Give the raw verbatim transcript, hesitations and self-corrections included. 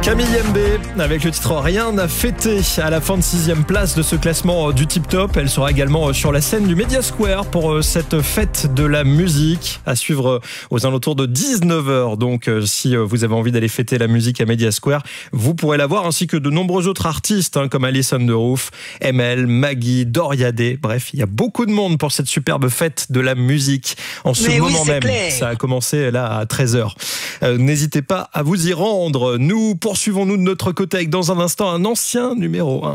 Camille M B avec le titre Rien à fêter à la fin de sixième place de ce classement du Tip Top. Elle sera également sur la scène du Media Square pour cette fête de la musique à suivre aux alentours de dix-neuf heures. Donc si vous avez envie d'aller fêter la musique à Media Square, vous pourrez la voir, ainsi que de nombreux autres artistes hein, comme Alison de Roof, M L, Maggie, Doria Day. Bref, il y a beaucoup de monde pour cette superbe fête de la musique en ce Mais moment oui, même. clair. Ça a commencé là à treize heures. Euh, n'hésitez pas à vous y rendre. Nous poursuivons-nous de notre côté avec dans un instant un ancien numéro un.